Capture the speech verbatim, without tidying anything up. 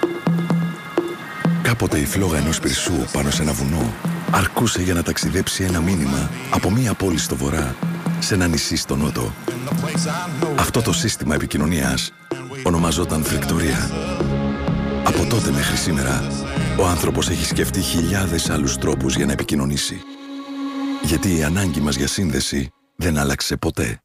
Κάποτε η φλόγα ενός πυρσού πάνω σε ένα βουνό αρκούσε για να ταξιδέψει ένα μήνυμα από μία πόλη στο βορρά σε ένα νησί στο νότο. Αυτό το σύστημα επικοινωνίας ονομαζόταν φρικτορία. Από τότε μέχρι σήμερα, ο άνθρωπος έχει σκεφτεί χιλιάδες άλλους τρόπους για να επικοινωνήσει. Γιατί η ανάγκη μας για σύνδεση δεν άλλαξε ποτέ.